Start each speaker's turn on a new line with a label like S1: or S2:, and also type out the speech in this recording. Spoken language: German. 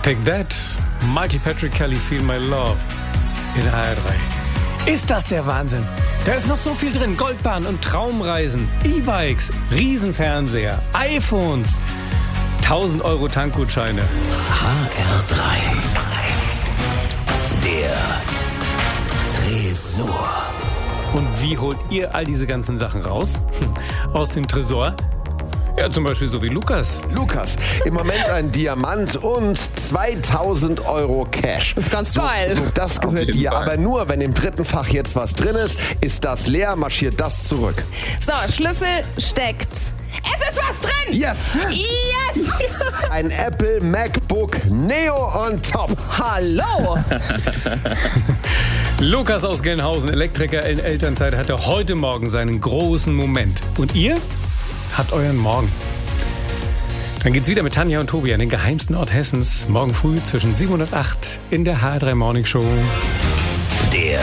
S1: Take That, Michael Patrick Kelly, Feel My Love in HR3. Ist das der Wahnsinn? Da ist noch so viel drin. Goldbahn und Traumreisen, E-Bikes, Riesenfernseher, iPhones, 1000 Euro Tankgutscheine.
S2: HR3. Der Tresor.
S1: Und wie holt ihr all diese ganzen Sachen raus? Aus dem Tresor? Ja, zum Beispiel so wie Lukas.
S3: Lukas, im Moment ein Diamant und 2000 Euro Cash.
S4: Das ist ganz geil.
S3: So, das gehört dir. Aber nur, wenn im dritten Fach jetzt was drin ist das leer, marschiert das zurück.
S4: So, Schlüssel steckt. Es ist was drin!
S3: Yes!
S4: Yes!
S3: Ein Apple MacBook Neo on top.
S4: Hallo!
S1: Lukas aus Gelnhausen, Elektriker in Elternzeit, hatte heute Morgen seinen großen Moment. Und ihr habt euren Morgen. Dann geht's wieder mit Tanja und Tobi an den geheimsten Ort Hessens. Morgen früh zwischen 7 und 8 in der HR3 Morning Show.